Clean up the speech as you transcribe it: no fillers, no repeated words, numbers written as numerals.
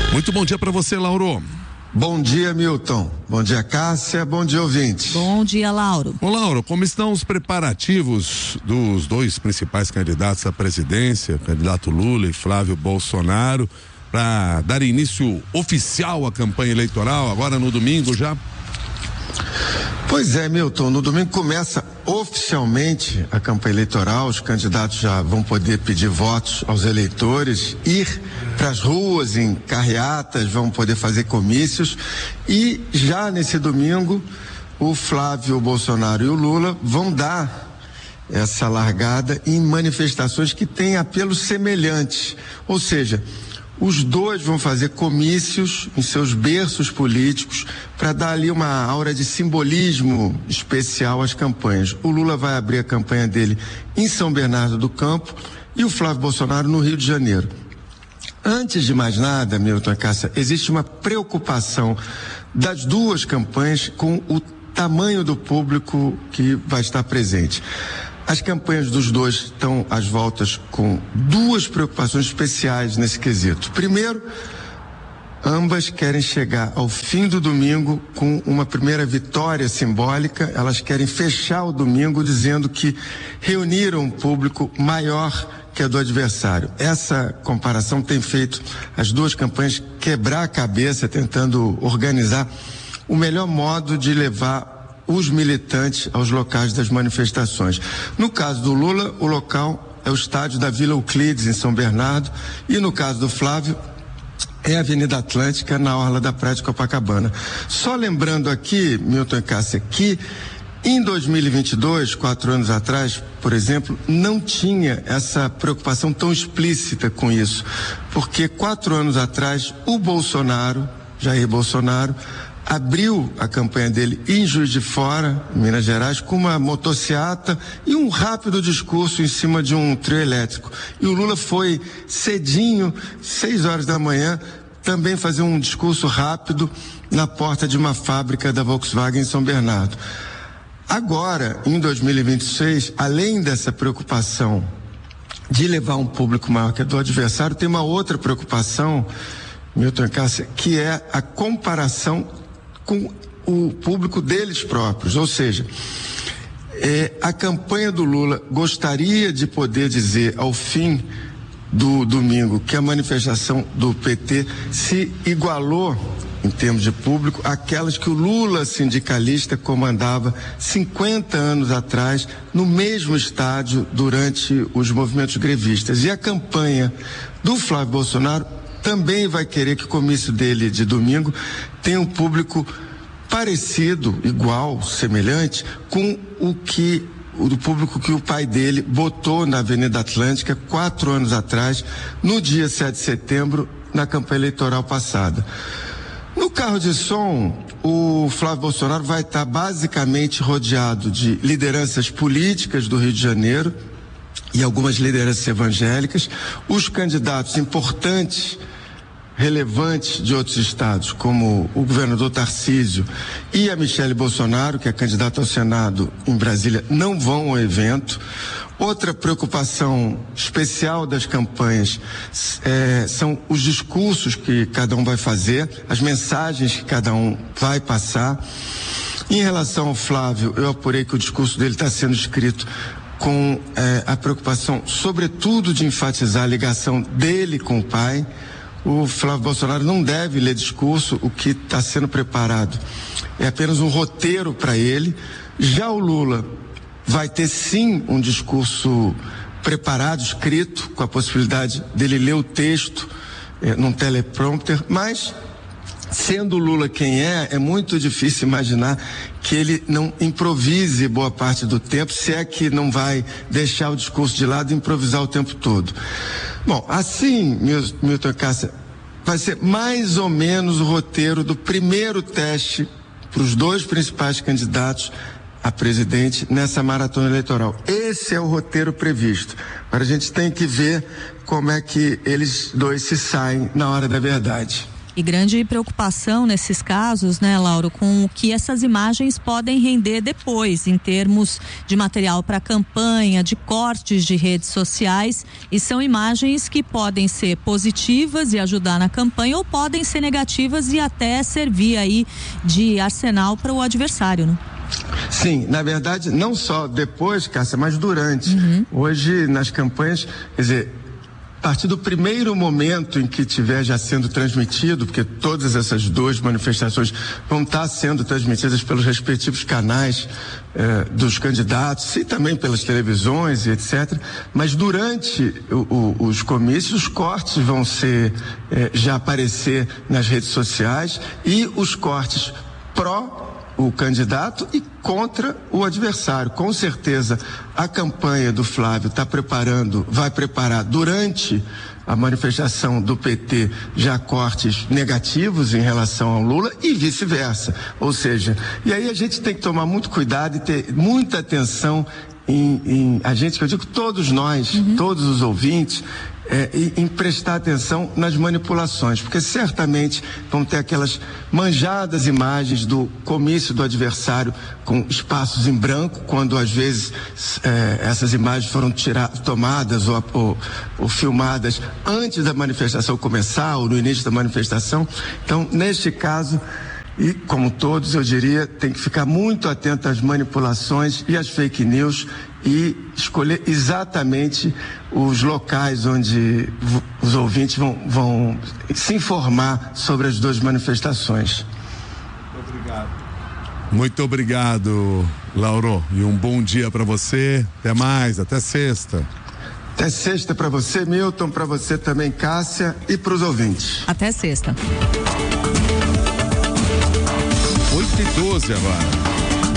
Muito bom dia para você, Lauro. Bom dia, Milton. Bom dia, Cássia. Bom dia, ouvintes. Bom dia, Lauro. Ô, Lauro, como estão os preparativos dos dois principais candidatos à presidência, o candidato Lula e Flávio Bolsonaro, para dar início oficial à campanha eleitoral, agora no domingo já? Pois é, Milton, no domingo começa oficialmente a campanha eleitoral, os candidatos já vão poder pedir votos aos eleitores, ir para as ruas em carreatas, vão poder fazer comícios e já nesse domingo o Flávio Bolsonaro e o Lula vão dar essa largada em manifestações que têm apelos semelhantes, ou seja, os dois vão fazer comícios em seus berços políticos para dar ali uma aura de simbolismo especial às campanhas. O Lula vai abrir a campanha dele em São Bernardo do Campo e o Flávio Bolsonaro no Rio de Janeiro. Antes de mais nada, Milton e Cássia, existe uma preocupação das duas campanhas com o tamanho do público que vai estar presente. As campanhas dos dois estão às voltas com duas preocupações especiais nesse quesito. Primeiro, ambas querem chegar ao fim do domingo com uma primeira vitória simbólica. Elas querem fechar o domingo dizendo que reuniram um público maior que a do adversário. Essa comparação tem feito as duas campanhas quebrar a cabeça, tentando organizar o melhor modo de levar os militantes aos locais das manifestações. No caso do Lula, o local é o estádio da Vila Euclides, em São Bernardo, e no caso do Flávio, é a Avenida Atlântica, na orla da Praia de Copacabana. Só lembrando aqui, Milton e Cássia, que em 2022, 4 anos atrás, por exemplo, não tinha essa preocupação tão explícita com isso, porque 4 anos atrás, o Bolsonaro, Jair Bolsonaro, abriu a campanha dele em Juiz de Fora, Minas Gerais, com uma motociata e um rápido discurso em cima de um trio elétrico. E o Lula foi cedinho, 6 horas da manhã, também fazer um discurso rápido na porta de uma fábrica da Volkswagen em São Bernardo. Agora, em 2026, além dessa preocupação de levar um público maior que a do adversário, tem uma outra preocupação, Milton e Cássia, que é a comparação com o público deles próprios, ou seja, a campanha do Lula gostaria de poder dizer ao fim do domingo que a manifestação do PT se igualou em termos de público àquelas que o Lula sindicalista comandava 50 anos atrás no mesmo estádio durante os movimentos grevistas. E a campanha do Flávio Bolsonaro também vai querer que o comício dele de domingo tenha um público parecido, igual, semelhante, com o público que o pai dele botou na Avenida Atlântica 4 anos atrás, no dia 7 de setembro, na campanha eleitoral passada. No carro de som, o Flávio Bolsonaro vai estar basicamente rodeado de lideranças políticas do Rio de Janeiro e algumas lideranças evangélicas, os candidatos importantes, relevantes de outros estados, como o governador Tarcísio e a Michele Bolsonaro, que é candidata ao Senado em Brasília, não vão ao evento. Outra preocupação especial das campanhas são os discursos que cada um vai fazer, as mensagens que cada um vai passar. Em relação ao Flávio, eu apurei que o discurso dele está sendo escrito com a preocupação, sobretudo, de enfatizar a ligação dele com o pai. O Flávio Bolsonaro não deve ler discurso, o que está sendo preparado é apenas um roteiro para ele. Já o Lula vai ter sim um discurso preparado, escrito, com a possibilidade dele ler o texto num teleprompter, mas sendo o Lula quem é muito difícil imaginar que ele não improvise boa parte do tempo, se é que não vai deixar o discurso de lado e improvisar o tempo todo. Bom, assim, Milton e Cássia, vai ser mais ou menos o roteiro do primeiro teste para os dois principais candidatos a presidente nessa maratona eleitoral. Esse é o roteiro previsto. Agora a gente tem que ver como é que eles dois se saem na hora da verdade. E grande preocupação nesses casos, né, Lauro, com o que essas imagens podem render depois, em termos de material para campanha, de cortes de redes sociais, e são imagens que podem ser positivas e ajudar na campanha, ou podem ser negativas e até servir aí de arsenal para o adversário, né? Sim, na verdade, não só depois, Cássia, mas durante. Hoje, nas campanhas, quer dizer, a partir do primeiro momento em que estiver já sendo transmitido, porque todas essas duas manifestações vão estar sendo transmitidas pelos respectivos canais dos candidatos e também pelas televisões e etc. Mas durante os comícios, os cortes vão ser já aparecer nas redes sociais, e os cortes pró o candidato e contra o adversário. Com certeza, a campanha do Flávio vai preparar durante a manifestação do PT já cortes negativos em relação ao Lula e vice-versa. Ou seja, e aí a gente tem que tomar muito cuidado e ter muita atenção a gente, que eu digo todos nós, todos os ouvintes, em prestar atenção nas manipulações, porque certamente vão ter aquelas manjadas imagens do comício do adversário com espaços em branco, quando às vezes essas imagens foram tomadas ou filmadas antes da manifestação começar ou no início da manifestação. Então, neste caso, e como todos, eu diria, tem que ficar muito atento às manipulações e às fake news e escolher exatamente os locais onde os ouvintes vão se informar sobre as duas manifestações. Muito obrigado, Lauro, e um bom dia para você. Até mais, até sexta. Até sexta para você, Milton, para você também, Cássia, e para os ouvintes. Até sexta. 8h12 agora.